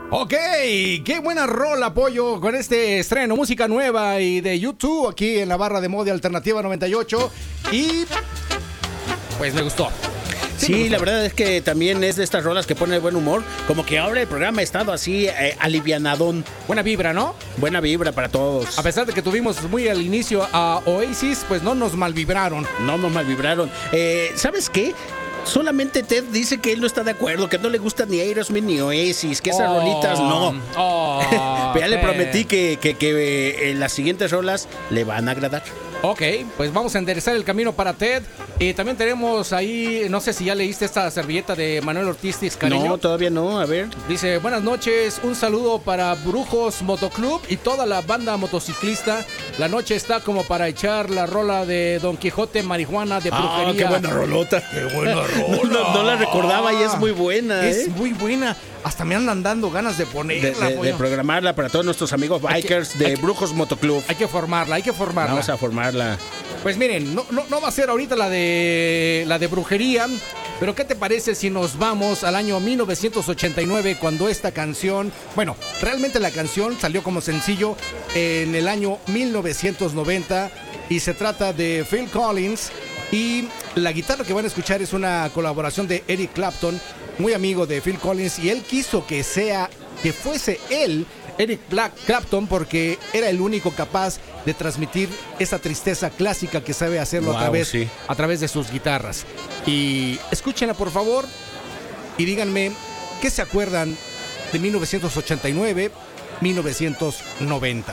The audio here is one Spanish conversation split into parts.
Ok, qué buena rola, Pollo, con este estreno, música nueva y de YouTube aquí en la barra de Mode Alternativa 98. Y pues me gustó. Sí, la verdad es que también es de estas rolas que pone de buen humor. Como que ahora el programa ha estado así alivianadón. Buena vibra, ¿no? Buena vibra para todos. A pesar de que tuvimos muy al inicio a Oasis, pues no nos malvibraron. No nos malvibraron. ¿Sabes qué? Solamente Ted dice que él no está de acuerdo, que no le gusta ni Aerosmith ni Oasis, que esas rolitas no. Pero ya le prometí que las siguientes rolas le van a agradar. Ok, pues vamos a enderezar el camino para Ted. También tenemos ahí, no sé si ya leíste esta servilleta de Manuel Ortiz Tiscareño. No, todavía no, a ver. Dice, buenas noches, un saludo para Brujos Motoclub y toda la banda motociclista. La noche está como para echar la rola de Don Quijote Marihuana de Brujería. ¡Qué buena rolota! ¡Qué buena rola! No la recordaba y es muy buena. Es muy buena. Hasta me andan dando ganas de ponerla. De programarla para todos nuestros amigos bikers de Brujos Motoclub. Hay que formarla. Vamos a formarla. Pues miren, no va a ser ahorita la de brujería, pero ¿qué te parece si nos vamos al año 1989 cuando esta canción, bueno, realmente la canción salió como sencillo en el año 1990 y se trata de Phil Collins y la guitarra que van a escuchar es una colaboración de Eric Clapton, muy amigo de Phil Collins, y él quiso que fuese él, Eric Clapton, porque era el único capaz de transmitir esa tristeza clásica que sabe hacerlo a través de sus guitarras. Y escúchenla por favor y díganme qué se acuerdan de 1989, 1990.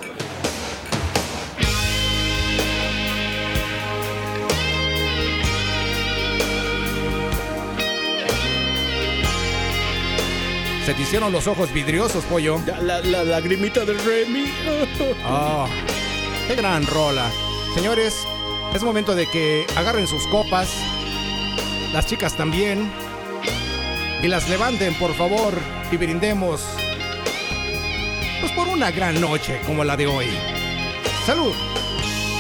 Se te hicieron los ojos vidriosos, Pollo. La lagrimita del Remy. Oh, qué gran rola. Señores, es momento de que agarren sus copas, las chicas también, y las levanten, por favor, y brindemos pues por una gran noche como la de hoy. ¡Salud!